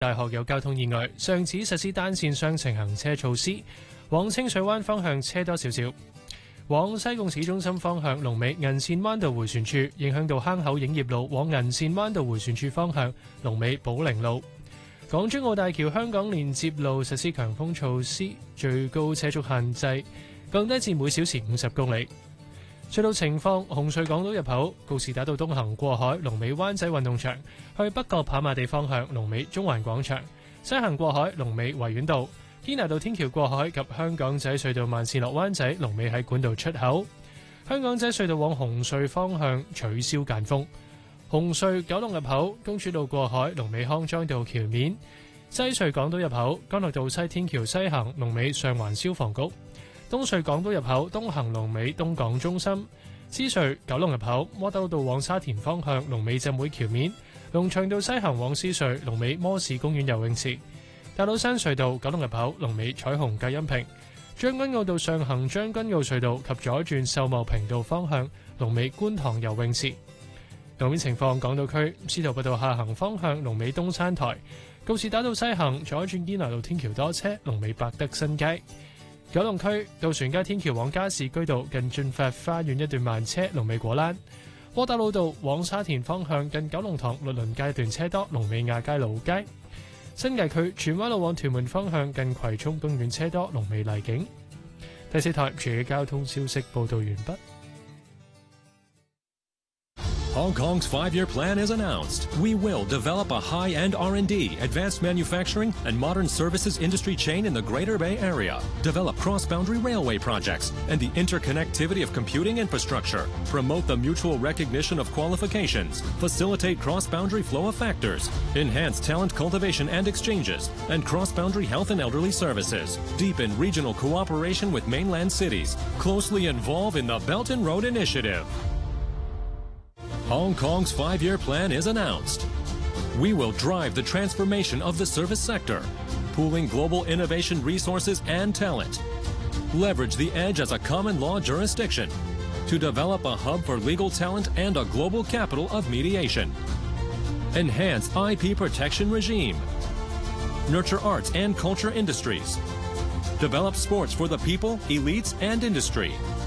大學有交通意外，上址實施單線雙程行車措施，往清水灣方向車多少少。往西貢市中心方向，龍尾銀線灣道迴旋處，影響到坑口影業路往銀線灣道迴旋處方向，龍尾寶靈路。港珠澳大橋香港連接路實施強風措施，最高車速限制降低至每小時50公里。隧道情況：紅隧港島入口告士打道東行過海，龍尾灣仔運動場；去北角跑馬地方向，龍尾中環廣場；西行過海，龍尾維園道。堅拿道天橋過海及香港仔隧道慢線落灣仔，龍尾喺管道出口。香港仔隧道往紅隧方向取消間封。紅隧九龍入口公主道過海，龍尾康莊道橋面。西隧港島入口干諾道西天橋西行，龍尾上環消防局。東隧港島入口東行，龍尾東港中心。獅隧九龍入口窩打老道往沙田方向，龍尾浸會橋面。龍翔道西行往獅隧，龍尾摩士公園游泳池。大老山隧道九龍入口龍尾彩虹隔音屏。將軍澳道上行將軍澳隧道及左轉秀茂坪道方向，龍尾觀塘游泳池。路面情況：港島區司徒拔道下行方向，龍尾東山台；告士打道西行左轉堅拿道天橋多車，龍尾百德新街。九龍區渡船街天橋往加士居道近駿發花園一段慢車，龍尾果欄。窩打老道往沙田方向近九龍塘律倫街段車多，龍尾亞皆老街。新界區荃灣路往屯門方向近葵涌公園車多，龍尾麗景。第四台全嘅交通消息報道完畢。 Hong Kong's 5-year plan is announced. We will develop a high-end R&D, advanced manufacturing, and modern services industry chain in the Greater Bay Area. Develop cross-boundary railway projects and the interconnectivity of computing infrastructure. Promote the mutual recognition of qualifications. Facilitate cross-boundary flow of factors. Enhance talent cultivation and exchanges. And cross-boundary health and elderly services. Deepen regional cooperation with mainland cities. Closely involve in the Belt and Road Initiative. Hong Kong's 5-year plan is announced. We will drive the transformation of the service sector, pooling global innovation resources and talent. Leverage the edge as a common law jurisdiction to develop a hub for legal talent and a global capital of mediation. Enhance IP protection regime. Nurture arts and culture industries. Develop sports for the people, elites, and industry.